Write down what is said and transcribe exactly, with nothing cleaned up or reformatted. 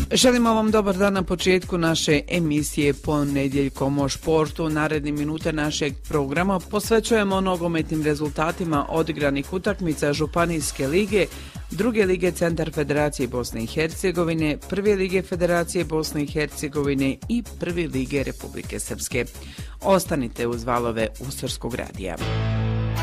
Želimo vam dobar dan na početku naše emisije Ponedjeljkom o športu. Naredni minute našeg programa posvećujemo nogometnim rezultatima odigranih utakmica Županijske lige, Druge lige Centar Federacije Bosne i Hercegovine, Prve lige Federacije Bosne i Hercegovine i Prve lige Republike Srpske. Ostanite uz valove Ustorskog radija.